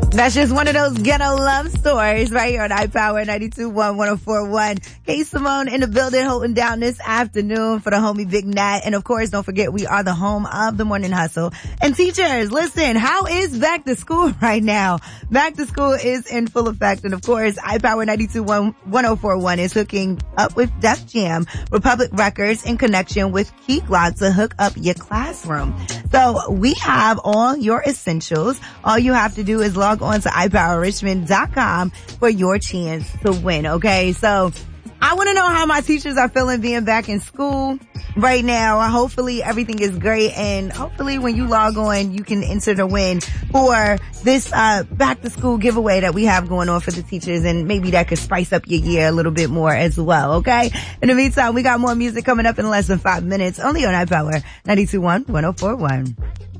That's just one of those ghetto love stories right here on iPower 92.1 K Simone in the building holding down this afternoon for the homie Big Nat. And of course, don't forget we are the home of the Morning Hustle. And teachers, listen, how is back to school right now? Back to school is in full effect. And of course, iPower 92.1 is hooking up with Def Jam, Republic Records in connection with Key Glock to hook up your classroom. So we have all your essentials. All you have to do is log on to iPowerRichmond.com for your chance to win. Okay. So I want to know how my teachers are feeling being back in school right now. Hopefully everything is great, and hopefully when you log on, you can enter the win for this, back to school giveaway that we have going on for the teachers, and maybe that could spice up your year a little bit more as well. Okay. In the meantime, we got more music coming up in less than 5 minutes, only on iPower 92.1 1041.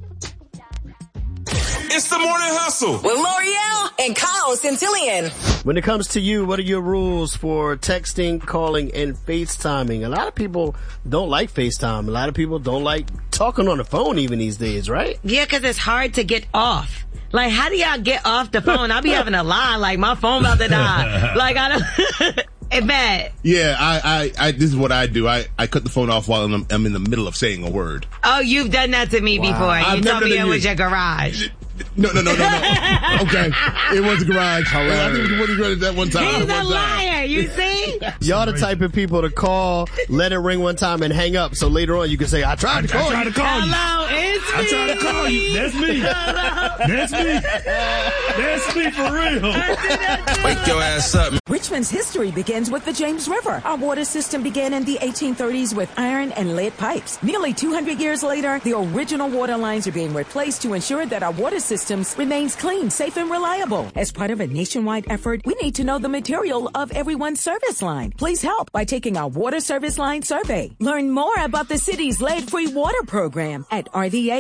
It's the Morning Hustle with L'Oreal and Kyle Centillion. When it comes to you, what are your rules for texting, calling, and FaceTiming? A lot of people don't like FaceTime. A lot of people don't like talking on the phone even these days, right? Yeah, 'cause it's hard to get off. Like, how do y'all get off the phone? I'll be having a line like my phone about to die. Like, I don't... It's bad. Yeah, I this is what I do. I cut the phone off while I'm in the middle of saying a word. Oh, you've done that to me before. You told me it was your garage. No. Okay. It was a garage. I think it was garage that one time. He's a liar, you see? Y'all the type of people to call, let it ring one time, and hang up, so later on you can say, I tried to call you. Hello, it's me. I tried to call you. That's me. That's me. That's me for real. Wake your ass up. Richmond's history begins with the James River. Our water system began in the 1830s with iron and lead pipes. Nearly 200 years later, the original water lines are being replaced to ensure that our water systems remains clean, safe, and reliable. As part of a nationwide effort, we need to know the material of everyone's service line. Please help by taking our water service line survey. Learn more about the city's lead-free water program at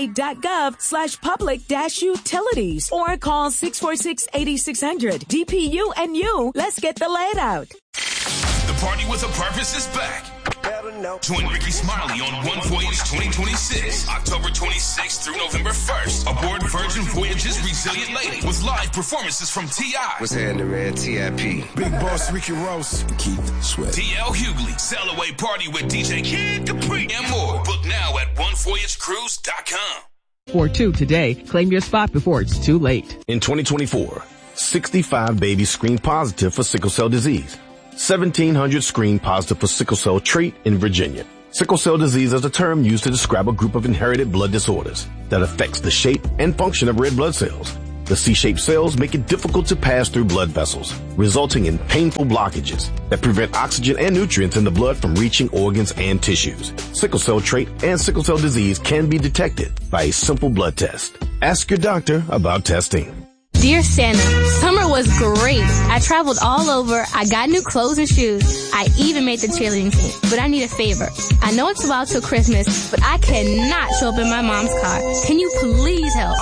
rva.gov/public-utilities or call 646-8600. DPU and you, let's get the lead out. The Party with a Purpose is back. Join Ricky Smiley on One Voyage 2026, October 26th through November 1st, aboard Virgin Voyage's Resilient Lady with live performances from T.I. What's happening, man? T.I.P. Big Boss Ricky Ross, Keith Sweat, D.L. Hughley, Sail Away Party with DJ Kid Capri, and more. Book now at OneVoyageCruise.com. For two today, claim your spot before it's too late. In 2024, 65 babies screened positive for sickle cell disease. 1,700 screened positive for sickle cell trait in Virginia. Sickle cell disease is a term used to describe a group of inherited blood disorders that affects the shape and function of red blood cells. The C-shaped cells make it difficult to pass through blood vessels, resulting in painful blockages that prevent oxygen and nutrients in the blood from reaching organs and tissues. Sickle cell trait and sickle cell disease can be detected by a simple blood test. Ask your doctor about testing. Dear Santa, summer was great. I traveled all over. I got new clothes and shoes. I even made the cheerleading team. But I need a favor. I know it's about till Christmas, but I cannot show up in my mom's car. Can you please help?